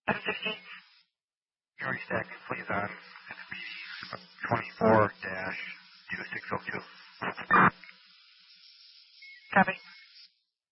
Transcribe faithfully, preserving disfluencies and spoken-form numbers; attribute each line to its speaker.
Speaker 1: seven sixteen. Yuri stack, please on twenty-four dash two six oh two. Copy.